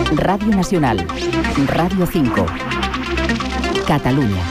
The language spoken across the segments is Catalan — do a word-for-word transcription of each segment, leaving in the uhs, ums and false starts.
Radio Nacional, Radio cinco, Catalunya.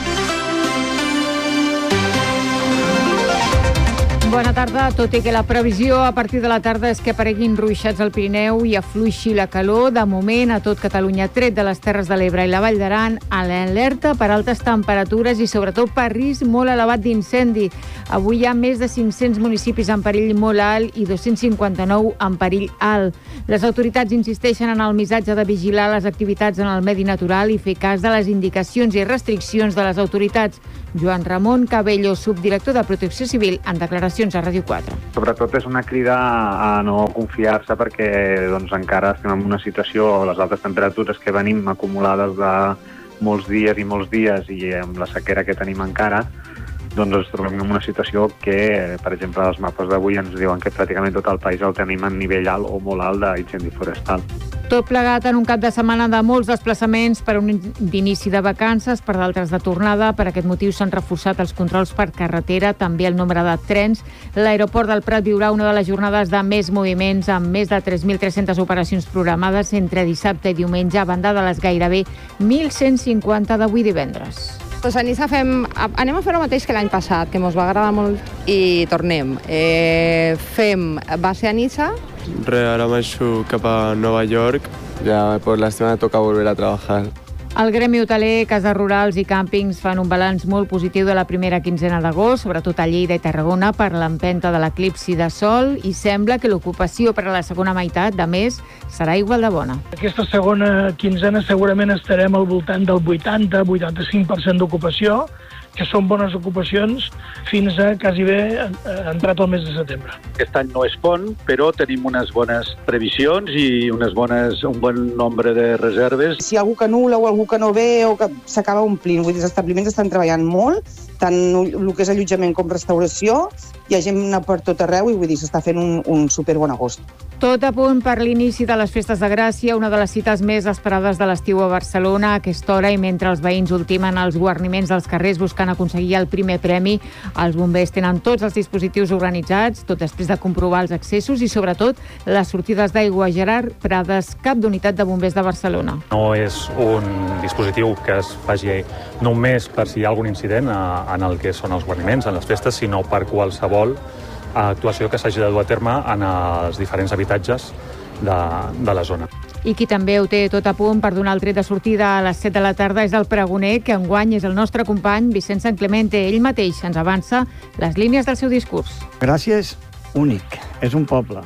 Bona tarda, tot i que la previsió a partir de la tarda és que apareguin ruixats al Pirineu i afluixi la calor, de moment a tot Catalunya, tret de les Terres de l'Ebre i la Vall d'Aran, a l'alerta per altes temperatures i sobretot per risc molt elevat d'incendi. Avui hi ha més de cinc-cents municipis en perill molt alt i dos-cents cinquanta-nou en perill alt. Les autoritats insisteixen en el missatge de vigilar les activitats en el medi natural i fer cas de les indicacions i restriccions de les autoritats. Joan Ramon Cabello, subdirector de Protecció Civil, en declaracions a Ràdio quatre. Sobretot és una crida a no confiar-se perquè doncs, encara estem en una situació, les altes temperatures que venim acumulades de molts dies i molts dies i amb la sequera que tenim encara, doncs ens trobem en una situació que, per exemple, els mapes d'avui ens diuen que pràcticament tot el país el tenim en nivell alt o molt alt d'incendi forestal. Tot plegat en un cap de setmana de molts desplaçaments per un d'inici de vacances, per d'altres de tornada. Per aquest motiu s'han reforçat els controls per carretera, també el nombre de trens. L'aeroport del Prat viurà una de les jornades de més moviments, amb més de tres mil tres-centes operacions programades entre dissabte i diumenge, a banda de les gairebé mil cent cinquanta d'avui divendres. Doncs a Niça fem, anem a fer el mateix que l'any passat, que ens va agradar molt, i tornem. Eh, fem base a Niça. Re, ara marxo cap a Nova York. Ya por la semana toca volver a trabajar. El Gremi Hoteler, Cases Rurals i Càmpings fan un balanç molt positiu de la primera quinzena d'agost, sobretot a Lleida i Tarragona, per l'empenta de l'eclipsi de sol, i sembla que l'ocupació per a la segona meitat de mes serà igual de bona. Aquesta segona quinzena segurament estarem al voltant del vuitanta a vuitanta-cinc per cent d'ocupació, que són bones ocupacions fins a quasi bé entrat el mes de setembre. Aquest any no és pont, però tenim unes bones previsions i unes bones, un bon nombre de reserves. Si algú que anul·la o algú que no ve o que s'acaba omplint, vull dir, els establiments estan treballant molt, tant el que és allotjament com restauració, hi ha gent per tot arreu i vull dir, s'està fent un, un superbon agost. Tot a punt per l'inici de les festes de Gràcia, una de les cites més esperades de l'estiu a Barcelona a aquesta hora, i mentre els veïns ultimen els guarniments dels carrers buscant aconseguir el primer premi, els bombers tenen tots els dispositius organitzats, tot després de comprovar els accessos i, sobretot, les sortides d'aigua. Gerard Prades, cap d'unitat de bombers de Barcelona. No és un dispositiu que es faci només per si hi ha algun incident en el que són els guarniments, en les festes, sinó per qualsevol actuació que s'hagi de dur a terme en els diferents habitatges de, de la zona. I qui també ho té tot a punt per donar el tret de sortida a les set de la tarda és el pregoner, que enguany és el nostre company Vicent Sant Clemente. Ell mateix ens avança les línies del seu discurs. Gràcia és únic, és un poble,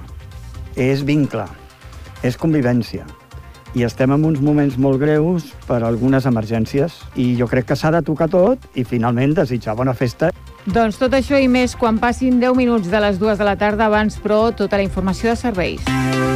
és vincle, és convivència. I estem en uns moments molt greus per algunes emergències i jo crec que s'ha de tocar tot i finalment desitjar bona festa. Doncs tot això i més quan passin deu minuts de les dues de la tarda. Abans, però, tota la informació de serveis.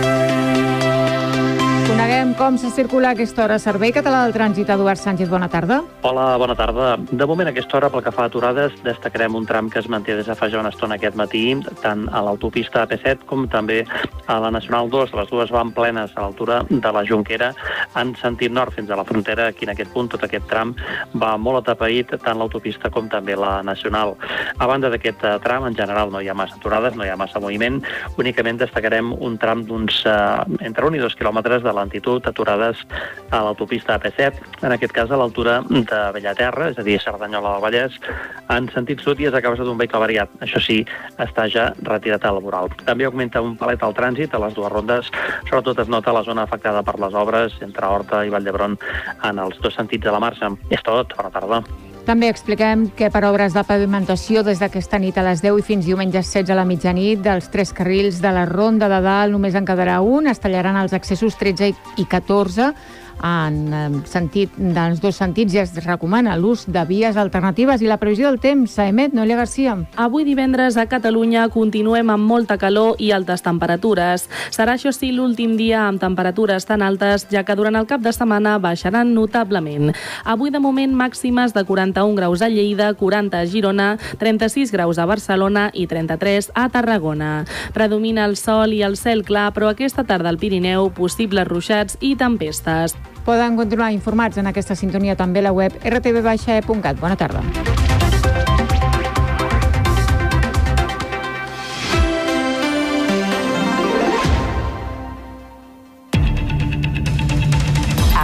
Coneguem com se circula a aquesta hora. Servei Català del Trànsit, Eduard Sánchez, bona tarda. Hola, bona tarda. De moment, a aquesta hora, pel que fa a aturades, destacarem un tram que es manté des de fa ja una estona aquest matí, tant a l'autopista A P set com també a la Nacional dos. Les dues van plenes a l'altura de la Jonquera en sentit nord fins a la frontera. Aquí en aquest punt, tot aquest tram va molt atapeït, tant l'autopista com també la Nacional. A banda d'aquest tram, en general, no hi ha massa aturades, no hi ha massa moviment. Únicament destacarem un tram d'uns eh, entre un i dos quilòmetres de lentitud aturades a l'autopista A P set, en aquest cas a l'altura de Bellaterra, és a dir, Cerdanyola del Vallès, en sentit sud, i és a causa d'un vehicle variat. Això sí, està ja retirat al voral. També augmenta un palet al trànsit a les dues rondes, sobretot es nota la zona afectada per les obres entre Horta i Vall d'Hebron en els dos sentits de la marxa. És tot, bona tarda. També expliquem que per obres de pavimentació des d'aquesta nit a les deu i fins diumenge setze a la mitjanit, dels tres carrils de la Ronda de Dalt només en quedarà un. Es tallaran els accessos tretze i catorze en sentit, dels dos sentits, ja es recomana l'ús de vies alternatives. I la previsió del temps, Saemet, Noelia Garcia. Avui divendres a Catalunya continuem amb molta calor i altes temperatures. Serà, això sí, l'últim dia amb temperatures tan altes, ja que durant el cap de setmana baixaran notablement. Avui, de moment, màximes de quaranta-un graus a Lleida, quaranta a Girona, trenta-sis graus a Barcelona i trenta-tres a Tarragona. Predomina el sol i el cel clar, però aquesta tarda al Pirineu possibles ruixats i tempestes. Poden continuar informats en aquesta sintonia també a la web r t v e punt cat. Bona tarda.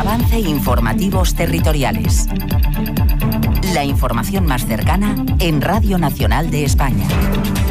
Avance Informativos Territoriales. La información más cercana en Radio Nacional de España.